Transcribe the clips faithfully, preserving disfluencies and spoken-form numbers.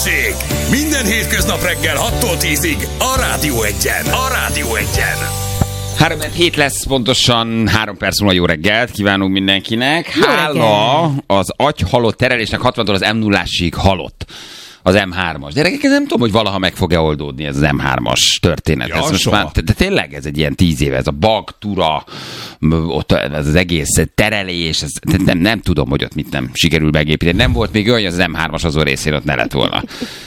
Balázsék! Minden hétköznap reggel hattól tízig a Rádió Egyen. A Rádió Egyen. Három hét lesz, pontosan három perc múlva jó reggelt kívánunk mindenkinek. Hála az agy halott terelésnek hatvantól az em nullásig halott. Az em hármas. Gyerekek, ez nem tudom, hogy valaha meg fog-e oldódni ez az em hármas történet. Ja, ez most már, de tényleg ez egy ilyen tíz éve, ez a bug, tura, ott ez az egész terelés, ez, nem, nem tudom, hogy ott mit nem sikerül megépíteni. Nem volt még olyan, hogy az em hármas azon részén ott ne lett volna.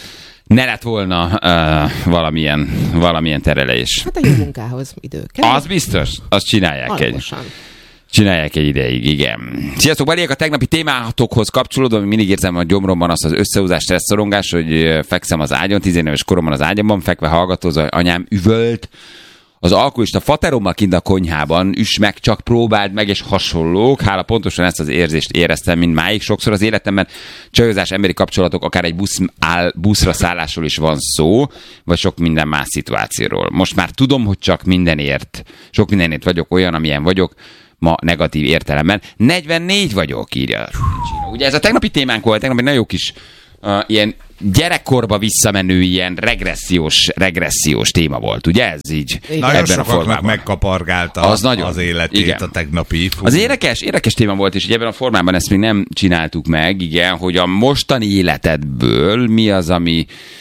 Ne lett volna uh, valamilyen, valamilyen terelés. Hát a jó munkához idő kell. Az biztos, azt csinálják Alaposan. egy. Csinálják egy ideig, igen. Sziasztok, Baliek, a tegnapi témátokhoz kapcsolódva, mindig érzem a gyomromban azt az összehúzás, stresszorongás, hogy fekszem az ágyon, tizenéves koromban az ágyamban, fekve hallgatózva, anyám üvölt, az alkoholista faterommal kint a konyhában, üss meg, csak próbáld meg, és hasonlók. Hála pontosan ezt az érzést éreztem mindmáig. Sokszor az életemben csajozás, emberi kapcsolatok, akár egy busz áll, buszra szállásról is van szó, vagy sok minden más szituációról. Most már tudom, hogy csak mindenért, sok mindenért vagyok olyan, amilyen vagyok, ma negatív értelemben. negyvennégy vagyok, írja. Ugye ez a tegnapi témánk volt, tegnap egy nagyon jó kis uh, ilyen gyerekkorba visszamenő ilyen regressziós, regressziós téma volt, ugye ez így? Nagyon sokaknak megkapargálta az, az, az életét, igen. A tegnapi. Fú. Az érdekes, érdekes téma volt, és ebben a formában ezt még nem csináltuk meg, igen, hogy a mostani életedből mi az, ami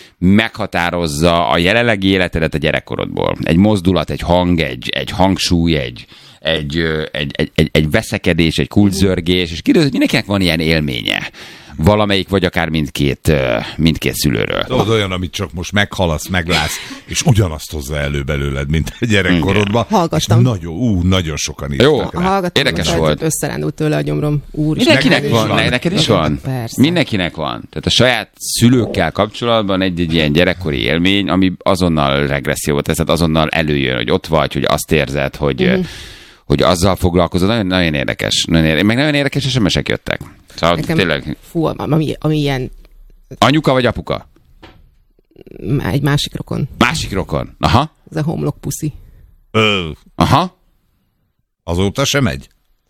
meghatározza a jelenlegi életedet a gyerekkorodból. Egy mozdulat, egy hang, egy, egy hangsúly, egy Egy, egy, egy, egy, egy veszekedés, egy kulcszörgés, és kiderül, hogy mindenkinek van ilyen élménye. Valamelyik, vagy akár mindkét, mindkét szülőről. Tudod, olyan, amit csak most meghalasz, meglátsz, és ugyanazt hozza elő belőled, mint a gyerekkorodban. Hallgattam. Nagyon, ú, nagyon sokan írtak Jó, rá. Hallgattam, érdekes volt. Összerándult tőle a gyomrom. Úr, Mindenkinek neked van, is van, neked is van? Persze. Mindenkinek van. Tehát a saját szülőkkel kapcsolatban egy-egy ilyen gyerekkori élmény, ami azonnal regressziót tesz, tehát azonnal előjön, hogy ott vagy, hogy azt érzed, hogy... Mm. hogy azzal foglalkozol, nagyon, nagyon érdekes. Nagyon érdekes. Meg nagyon érdekes es em esek jöttek. Szóval nekem, tényleg... Fú, ami, ami ilyen... Anyuka vagy apuka? Egy másik rokon. Másik rokon? Aha. Ez a homlok puszi. Ö. Aha. Azóta sem megy?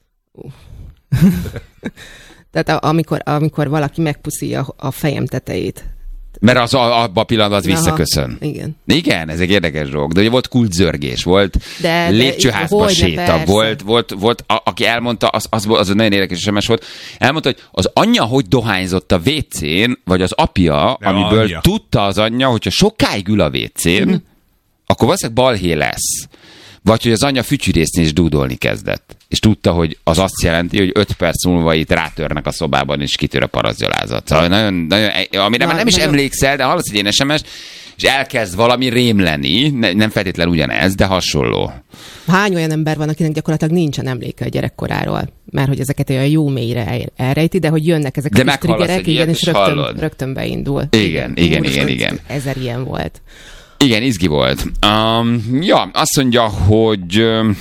Tehát a, amikor, amikor valaki megpuszilja a fejem tetejét. Mert az abban a pillanatban az visszaköszön. Igen. Igen, ez egy érdekes dolog. De ugye volt kulcszörgés, volt de, lépcsőházba de, séta, volt, volt, volt a, aki elmondta, az, az, az nagyon érdekes es em es volt, elmondta, hogy az anyja hogy dohányzott a vécén, vagy az apja, ja, amiből anyja. tudta az anyja, hogyha sokáig ül a vécén, mm. akkor valószínűleg balhé lesz. Vagy hogy az anyja fütyűrészni és dúdolni kezdett. És tudta, hogy az azt jelenti, hogy öt perc múlva itt rátörnek a szobában, és kitör a parazgyalázat. Szóval nagyon, nagyon, amire Na, már nem is nagyon... emlékszel, de hallasz egy ilyen es em es, és elkezd valami rémleni, nem feltétlenül ugyanez, de hasonló. Hány olyan ember van, akinek gyakorlatilag nincsen emléke a gyerekkoráról? Mert hogy ezeket olyan jó mélyre elrejti, de hogy jönnek ezek de a triggerek, igen, és rögtön, rögtön beindul. Igen, igen, Úr, igen, igen. Ezer ilyen volt. Igen, izgi volt. Um, ja, azt mondja, hogy...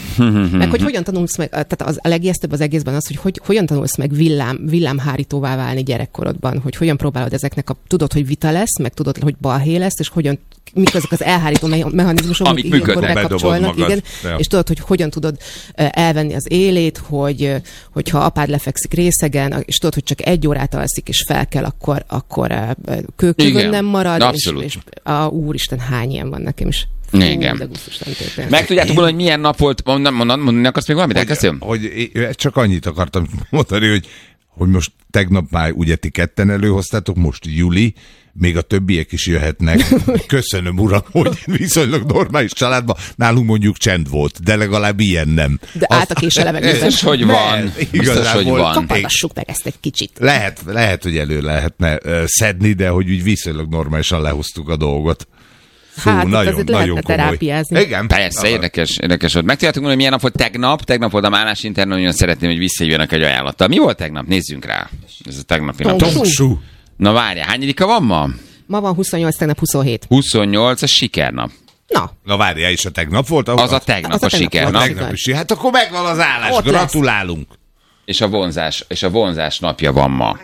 meg hogy hogyan tanulsz meg, tehát az a legijesztőbb az egészben az, hogy, hogy hogyan tanulsz meg villám, villámhárítóvá válni gyerekkorodban, hogy hogyan próbálod ezeknek a... Tudod, hogy vita lesz, meg tudod, hogy balhé lesz, és hogyan mik azok az elhárító mechanizmusok, amik működnek, bekapcsolnak, igen, ja. És tudod, hogy hogyan tudod elvenni az élét, hogy hogyha apád lefekszik részegen, és tudod, hogy csak egy órát alszik, és fel kell, akkor, akkor kőkövön nem marad, és, és a úristen, hány ilyen van nekem is. Fú, igen. Meg tudjátok volna, hogy milyen nap volt, mondani, mondani akarsz még valamit, elkezdjem? Hogy, hogy csak annyit akartam mondani, hogy, hogy most tegnap már ugye ti ketten előhoztátok, most Juli, még a többiek is jöhetnek. Köszönöm, uram, hogy viszonylag normális családban. Nálunk mondjuk csend volt, de legalább ilyen nem. De állt a kés a levegőben. Biztos, hogy van. Biztos, hogy van. Kapargassuk meg ezt egy kicsit. Lehet, lehet, hogy elő lehetne uh, szedni, de hogy úgy viszonylag normálisan lehoztuk a dolgot. Fú, hát nagyon, nagyon terápiázni. Igen, persze, érdekes, érdekes volt. Meg tudjátok mondani, hogy milyen nap volt tegnap? Tegnap volt a Málás Internet, nagyon szeretném, hogy visszajönnek egy ajánlattal. Mi volt tegnap? Nézzünk rá. Ez a tegnapi nap. Tongsú. Na várjál, hányadika van ma? Ma van huszonnyolc, tegnap huszonhét. huszonnyolc, a sikernap. Na. Na várjál, és a tegnap volt? Az a tegnap, az a, a sikernap. A tegnap is. Hát akkor megvan az állás. Ott gratulálunk. Lesz. És a vonzás, és a vonzás napja van ma.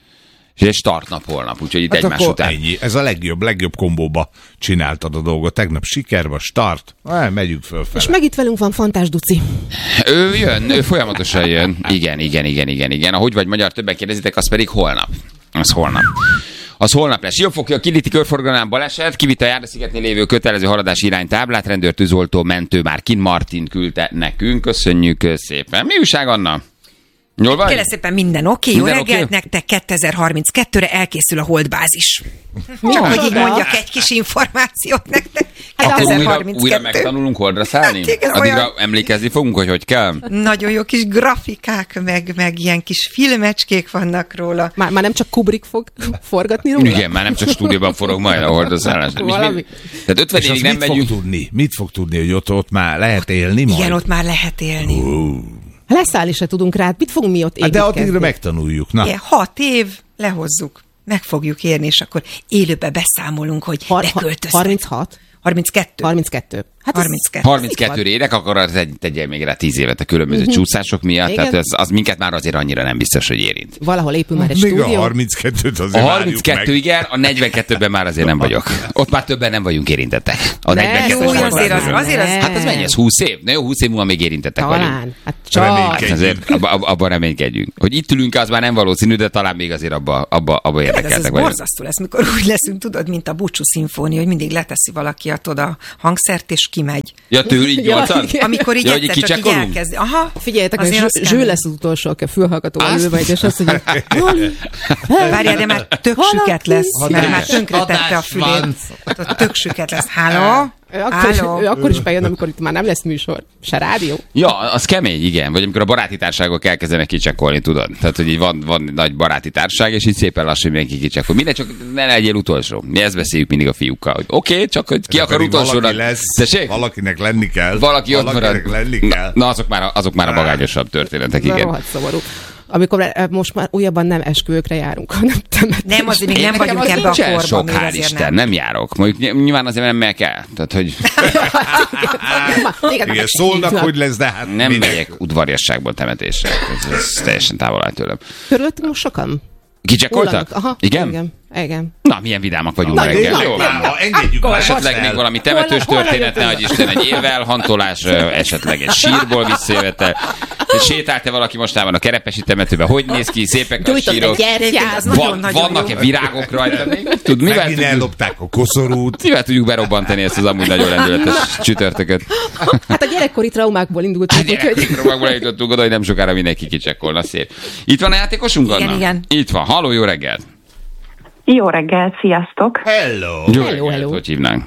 És egy startnap holnap, úgyhogy itt hát egymás után. Ennyi. Ez a legjobb, legjobb kombóba csináltad a dolgot. Tegnap sikerva, start, ah, megyünk fölfele. És meg itt velünk van Fantás Duci. Ő jön, ő folyamatosan jön. Igen, igen, igen, igen, igen. Ahogy vagy magyar, többen kérdezitek, az pedig holnap. Az holnap. Az holnap lesz. Siófoki a Kiliti körforgalomán baleset, kivitt a Járdaszigetnél lévő kötelező haladási iránytáblát, rendőr, tűzoltó, mentő már kint, Martin küldte nekünk. Köszönjük szépen. Mi újság, Anna? Jól vagy? Kérlek szépen, minden oké. Jó reggelt okay? Nektek kétezer-harminckettőre elkészül a holdbázis. Csak hogy így mondjak egy kis információt nektek. kétezer-harminckettő. Újra, újra megtanulunk holdra szállni? Hát, addigra olyan... emlékezni fogunk, hogy hogy kell? Nagyon jó kis grafikák, meg, meg ilyen kis filmecskék vannak róla. Már, már nem csak Kubrick fog forgatni róla? Igen, már nem csak stúdióban forog majd a holdra szállás. Tehát ötven évig nem mit megyünk. Fog tudni? Mit fog tudni, hogy ott, ott már lehet élni majd? Igen, ott már lehet élni. Uh. Leszállni se tudunk rá, mit fogunk mi ott építkezni? Hát de addigra megtanuljuk. Na. Igen, hat év, lehozzuk, meg fogjuk érni, és akkor élőbe beszámolunk, hogy Har- beköltöztek. harminchat? harminckettő. harminckettő. Hát harminckettő. harminckettőre érek, akkor az tegyél még rá tíz évet a különböző uh-huh. csúszások miatt, igen. Tehát az, az minket már azért annyira nem biztos, hogy érint. Valahol épül már egy még stúdió. A harminckettőt azért a harminckettő igen, a negyvenkettőben már azért nem vagyok. Ott már többen nem vagyunk érintettek. A negyvenkettős azért, azért, az, azért az... Hát az mennyi, ez húsz év? Na jó, húsz év múlva még érintettek talán. vagyunk. Hát csak. Azért abban abba reménykedjünk. Hogy itt ülünk, az már nem valószínű, de talán még azért abba, abba, abba érdekeltek vagyunk. Ez borzasztó lesz, mikor úgy leszünk, tudod, mint a búcsú szimfónia, hogy mindig leteszi valaki a a hangszert, és kimegy. Ja, től így nyolcan? Amikor így ja, egyszer csak így elkezd. Aha. Figyeljetek, hogy Zső lesz az utolsó, aki a fülhallgatóval ül majd, és azt mondja, várjál, de már tök süket lesz, mert már tönkretette a fülét. Tök süket lesz. Háló? Ő akkor, is, ő akkor is bejön, amikor itt már nem lesz műsor, se rádió. Ja, az kemény, igen. Vagy amikor a baráti társágok elkezdenek kicsekkolni, tudod? Tehát, hogy így van, van nagy baráti társág, és így szépen lassan mindenki kicsekkol. Minden csak ne legyél utolsó. Mi ezt beszéljük mindig a fiúkkal, hogy oké, okay, csak hogy ki akar utolsóra. Valaki lesz, valakinek lenni kell. Valaki ott marad. Lenni kell. Na, azok már, azok már a magányosabb történetek, igen. Rohadt szomorú. Amikor most már újabban nem esküvőkre járunk, hanem temetés. Nem, azért még nem vagyunk ebbe a korban. Sok, hál' Isten, nem. nem járok. Mondjuk nyilván azért nem megyek el. Tehát, hogy... Igen, szólnak, hogy lesz, de hát... Nem megyek udvariasságból temetésre. Ez, ez teljesen távol áll tőlem. Körülöttünk most sokan? Kicsekkoltak? Aha, igen? igen? Igen. Na, milyen vidámak vagyunk Na, reggel. Jó, engedjük már. Esetleg még valami temetős történet, ne adj Isten, egy élvelhantolás, esetleg egy sírból visszajövetel. Sétált-e valaki mostában a Kerepesi temetőben? Hogy néz ki? Szépek a sírok? Van, vannak-e virágok rajta? Tud, mivel megint ellopták a koszorút. Mivel tudjuk berobbantani ezt az amúgy nagyon lendületes csütörtököt? Hát a gyerekkori traumákból indultunk. A gyerekkori traumákból indultunk oda, hogy nem sokára mindenki kicsekkolna, szép. Itt van a játékosunk, Anna? Igen, igen. Itt van. Halló, jó reggelt! Jó reggelt, sziasztok! Hello! Jó hello, reggelt, hello. hogy hívnánk?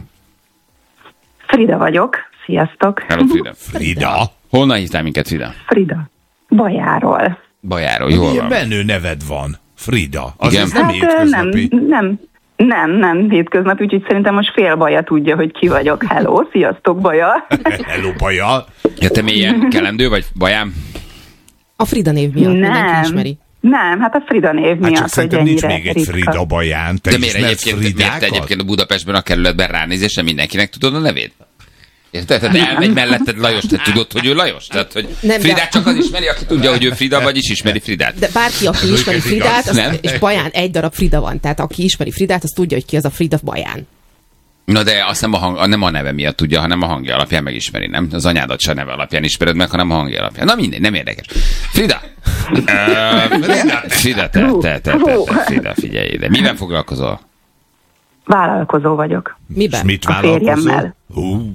Frida vagyok, sziasztok! Hello, Frida. Frida? Honnan hívtál minket, Frida? Frida. Bajáról. Bajáról, jól Milyen van. menő neved van, Frida. Az Igen. ez nem Hát hétköznapi. nem, nem, nem, nem hétköznapi, úgyhogy szerintem most fél Baja tudja, hogy ki vagyok. Hello, sziasztok, Baja! Hello, Baja! Ja, te mélyen kelendő vagy, Bajám? A Frida név miatt mindenki ismeri. Nem, hát a Frida név Hát miatt, csak hogy szerintem nincs ennyire még egy ritka. Frida Baján. Te De miért ismersz egyébként, miért te egyébként a Budapestben a kerületben ránézésre mindenkinek tudod a nevét? Érted? Tehát elmegy melletted Lajos, te tudod, hogy ő Lajos? Tehát, hogy Nem, Fridát de- csak az ismeri, aki tudja, hogy ő Frida, vagyis ismeri Fridát. De bárki, aki ismeri Ez Fridát, igaz, az, nem? és Baján egy darab Frida van. Tehát aki ismeri Fridát, az tudja, hogy ki az a Frida Baján. Na de azt nem a, hang, nem a neve miatt tudja, hanem a hangja alapján megismeri, nem? Az anyádat se neve alapján ismered meg, hanem a hangja alapján. Na mindegy, nem érdekes. Frida! Ö, Frida, te, te, te, te, te, Frida, figyelj ide. Miben foglalkozol? Vállalkozó vagyok. Miben? És mit A vállalkozol? férjemmel. Hú,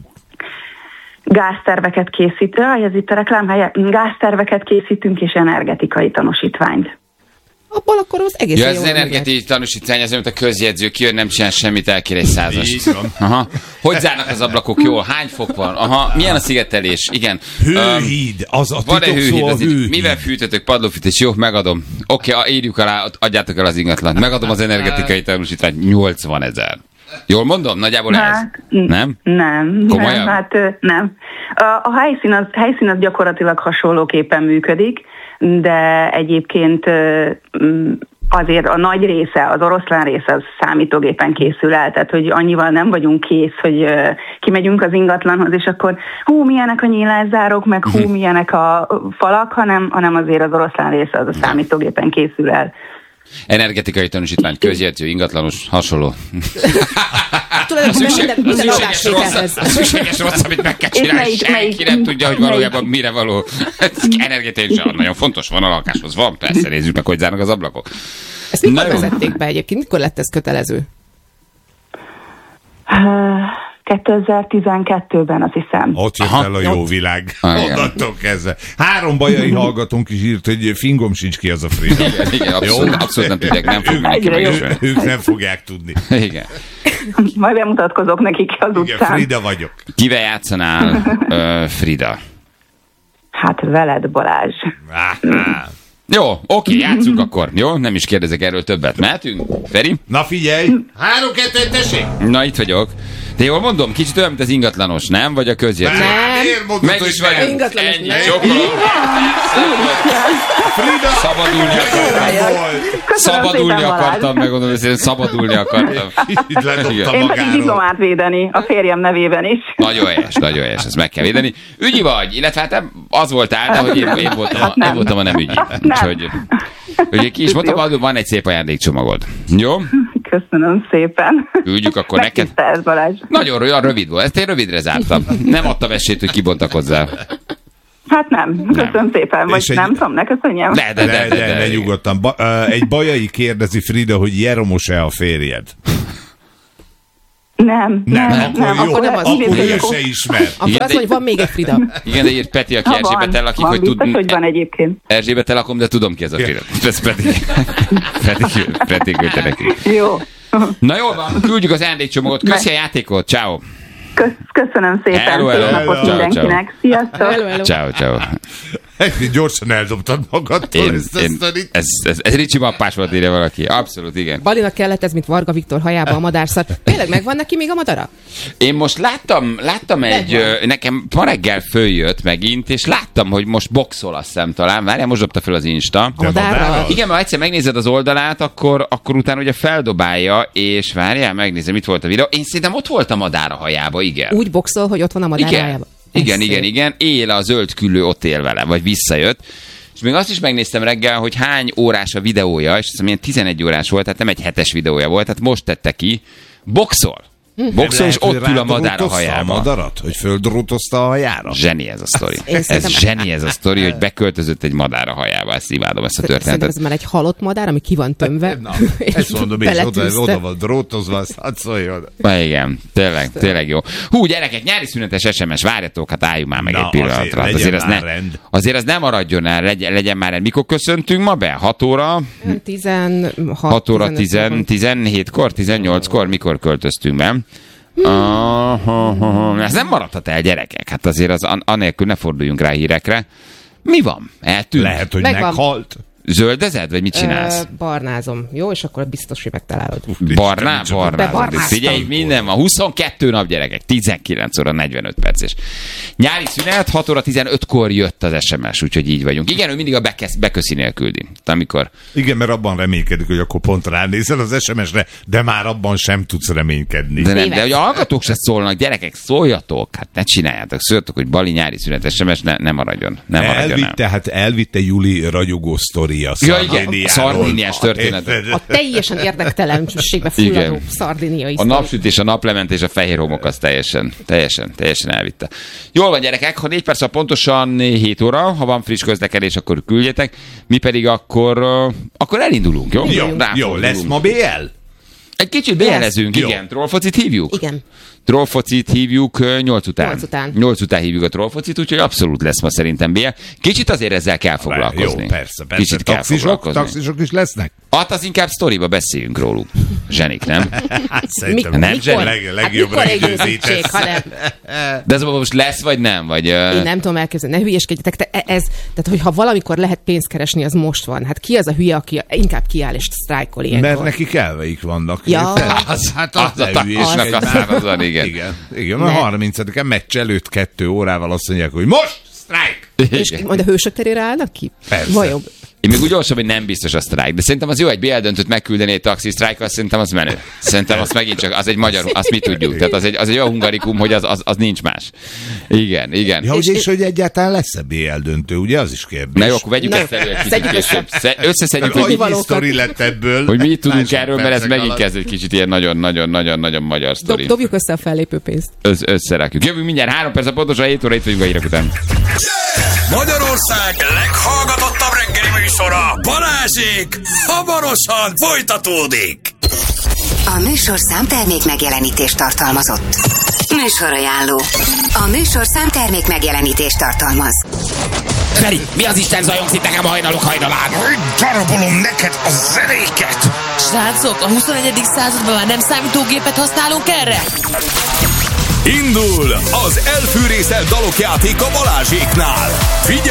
Gázterveket készítő, ez itt a reklámhelye, gázterveket készítünk és energetikai tanúsítványt. Abból akkor az egész Ja, ez az energetikai tanúsítvány, az, amit a közjegyző kijön, nem csinál semmit, elkér egy százast. Így van. Aha. Hogy zárnak az ablakok jól? Hány fok van? Aha. Milyen a szigetelés? Igen. hőhíd, az a Van-e titok hőhíd? szó a Az így, hőhíd. mivel fűtötök? Padlófűtés? Jó, megadom. Oké, okay, írjuk alá, adjátok el az ingatlant. Megadom az energetikai tanúsítványt. nyolcvan ezer. Jól mondom? Nagyjából ez? Hát, Nem? Nem, Komolyan? nem, hát ö, nem. A, a helyszín, az, helyszín az gyakorlatilag hasonlóképpen működik, de egyébként ö, m, azért a nagy része, az oroszlán része az számítógépen készül el, tehát hogy annyival nem vagyunk kész, hogy ö, kimegyünk az ingatlanhoz, és akkor hú, milyenek a nyílászárok, meg hú, milyenek a falak, hanem, hanem azért az oroszlán része az a számítógépen készül el. Energetikai tanúsítvány, közjegyző, ingatlanos, hasonló. Tulajdonképpen minden, minden szükséges rossz, adásvételhez. szükséges rossz, amit meg kell És csinálni, melyik- senki melyik- nem tudja, hogy melyik- valójában mire való. Energetikai is nagyon fontos, van a lakáshoz, van, persze nézzük meg, hogy zárnak az ablakok. Ezt mikor vezették be egyébként? Mikor lett ez kötelező? kétezer-tizenkettőben, azt hiszem. Ott jött el a jó világ. Onnantól kezdve. Három bajai hallgatónk is írt, hogy fingom sincs ki az a Frida. Igen, igen, abszolút, abszolút nem tudják, nem fogják neki megismerni. Ők nem fogják tudni. Igen. Majd bemutatkozok nekik az utcán. Igen, Frida vagyok. Kivel játszanál, uh, Frida? Hát veled, Balázs. Jó, oké, játsszunk akkor. Jó, nem is kérdezek erről többet. Mehetünk? Feri? Na figyelj! Három kettőt tessék! Na, itt vagyok. De jól mondom, kicsit olyan, mint az ingatlanos, nem? Vagy a közjegyző? Nem, miért mondod, Meg is vagyok. Ingatlanos, Ennyi, nem? csokkolom. Frida! Szabadulni akartam. Szabadulni akartam, megmondom, hogy szabadulni akartam. Itt ledobta Én pedig magáról. diplomát védeni, a férjem nevében is. Nagyon helyes, nagyon helyes, ezt meg kell védeni. Ügyi vagy, illetve hát az voltál, de hogy én, én, voltam, a, én voltam a nem ügyi. Úgyhogy, ugye ki is mondtam, van egy szép ajándékcsomagod. Jó? Köszönöm szépen. Üldjük akkor neked. Megtisztelsz, Balázs. Nagyon olyan rövid volt, ezt én rövidre zártam. Nem adtam esélyt, hogy kibontakozzál. Hát nem, köszönöm Nem. szépen, vagy És egy- nem tudom, ne köszönjem. De, de, De, de, de, de, ne nyugodtan. Ba, uh, egy bajai kérdezi Frida, hogy Jeromos-e a férjed? Nem, nem, Nem, nem. akkor jó, akkor nem az. akkor ő Akkor- se ismer. Akkor Igen, azt de- mondja, hogy van még egy Frida. Igen, de írt Peti, aki Ha Erzsébettel van, lakik, van, hogy biztos, tud... hogy van egyébként. Erzsébettel lakom, de tudom ki ez a Frida. Ez pedig... Peti, Peti küldte neki. Jó. Na jól van, küldjük az ajándékcsomagot. Köszi a játékot, ciao. Kösz, köszönöm szépen, Hello, szép hello. napot Ciao, mindenkinek. Sziasztok! Hello, hello. Ciao, ciao. Gyorsan eldobtad magadtól Én, ezt a én, sztorit. ez, ez, ez Ricsi mappás volt, írja valaki. Abszolút, igen. Balinak kellett ez, mint Varga Viktor hajába a madárszar. Tényleg megvan neki még a madara? Én most láttam, láttam egy, ö, nekem ma reggel följött megint, és láttam, hogy most boxol, azt hiszem talán. Várjál, most dobta fel az Insta. A madárral? madárral? Igen, mert egyszer megnézed az oldalát, akkor, akkor utána ugye feldobálja, és várjál, megnézem, mit volt a videó. Én szerintem ott volt a madár a hajába, igen. Úgy boxol, hogy ott van a madár Igen, hajába. igen, Ez igen, szép. igen. Él a zöld küllő, ott él vele, vagy visszajött. És még azt is megnéztem reggel, hogy hány órás a videója, és azt hiszem, ilyen tizenegy órás volt, tehát nem egy hetes videója volt, tehát most tette ki. Boxol. Boxol, és Lehet, hogy ott ül a madár a rádrótozta hajába. a madarat? Hogy földrótozta a hajára? Zseni ez a sztori. Én Ez szerintem- zseni ez a sztori, hogy beköltözött egy madár a hajába. Ezt imádom, ezt a Szerintem történetet. ez már egy halott madár, ami ki van tömve. Na, ezt mondom, és oda, beletűzte. oda van drótozva, azt hadd szóljon. Na igen, tényleg, tényleg jó. Hú, gyerekek, nyári szünetes es em es, várjatok, hát álljunk már meg Na, egy pillanatra. azért Hát legyen az már ne, rend. azért az nem maradjon el, legyen, legyen már rend. Mikor köszöntünk ma be? hat óra? tizenhat, hat óra tizenöt tizenhétkor, tizennyolckor, mikor költöztünk be? Uh, ez nem maradhat el, gyerekek. Hát azért az an- anélkül ne forduljunk rá hírekre. Mi van? Eltűnt? Lehet, hogy Megvan. meghalt. Zöldezed, vagy mit csinálsz? Ö, barnázom. Jó, és akkor biztos, hogy megtalálod. Barná, Csak barná. bebarnáztam. Figyelj, minden van. huszonkettő nap, gyerekek. tizenkilenc óra negyvenöt perc. És nyári szünet, hat óra tizenötkor jött az es em es, úgyhogy így vagyunk. Igen, ő mindig a bekesz, beköszinél küldi. Amikor Igen, mert abban reménykedik, hogy akkor pont ránézel az es em esre, de már abban sem tudsz reménykedni. De nem, Tévedsz. de hogy a hallgatók se szólnak, gyerekek, szóljatok, hát ne csináljátok, szóljatok, hogy Bali nyári szünet es em es ne, ne maradjon. Ne maradjon el. Elvitte, hát elvitte Juli ragyogó sztoria Ja, igen, Szardiniáról. szardiniás történet. Érted? A teljesen érdektelenségbe fulladó Igen. szardiniai A sztori. napsütés, a naplementés, a fehér homok az teljesen, teljesen, teljesen elvitte. Jól van, gyerekek, ha négy perc a pontosan hét óra, ha van friss közlekedés, akkor küldjetek, mi pedig akkor, uh, akkor elindulunk, jó? Jó, jó, Ráfordulunk. lesz ma bé el? Egy kicsit bejelezünk, Jó. igen. Trollfocit hívjuk? Igen. Trollfocit hívjuk uh, nyolc után. Nyolc után. nyolc után hívjuk a trollfocit, úgyhogy abszolút lesz ma szerintem bé el. Kicsit azért ezzel kell foglalkozni. Jó, persze, persze. Kicsit kell Taxisok, foglalkozni. taxisok is lesznek? Hát az inkább sztoriba beszéljünk róluk. Zsenik, nem? Hát szerintem Mikor? Nem, mikor? Zseni, leg- Hát legjobb mikor egy rögzítés. őszítség, ha nem. De ez most lesz, vagy nem? Vagy, uh... Én nem tudom elképzelni, ne hülyeskedjetek. Te, ez, tehát, hogyha valamikor lehet pénzt keresni, az most van. Hát ki az a hülye, aki inkább kiáll és sztrájkol ilyenkor? Mert nekik elveik vannak. Ja. érted? Az, hát Az a taktisnak a szárazan, igen. Igen, igen a Ne. harmincadikán meccs előtt kettő órával azt mondják, hogy most sztrájk! És majd a hősök terére állnak ki? Persze. Vajon? Én még úgy olvasom, hogy nem biztos a sztrájk, de szerintem az jó, egy bé el döntőt megküldeni egy taxi sztrájkkal, szerintem az menő. Szerintem az megint csak, az egy magyar, azt mi tudjuk. Tehát az egy, az egy olyan hungarikum, hogy az, az, az nincs más. Igen, igen. Ja, És- és, és hogy egyáltalán lesz-e bé el döntő, ugye az is kérdés. Na jó, akkor vegyük Na, ezt elő egy kicsit szedjük össze. később. Sze- Összeszedjük, Annyi hogy, Tudnivalókat. sztori lett ebből. hogy mi itt tudunk Másik erről, mert ez percek megint alatt. kezd egy kicsit ilyen nagyon-nagyon-nagyon-nagyon magyar Dob, sztori. dobjuk össze a fellépő pénzt. Össz, összerakjuk. Jövünk mindjárt három perc, a pontosan hét óra, itt vagyunk a hírek után. Magyarország leghallgatottabb reggeli műsor. műsora Balázsék hamarosan folytatódik. A műsor számtermék megjelenítést tartalmazott. Műsorajánló. A műsor számtermék megjelenítést tartalmaz. Feri, mi az Isten zajongsz itt nekem hajnalok hajnalán? Darabolom neked a zenéket! Srácok, a huszonegyedik században már nem számítógépet használunk erre? Indul az elfűrészelt dalok játéka Balázséknál. Figyelj!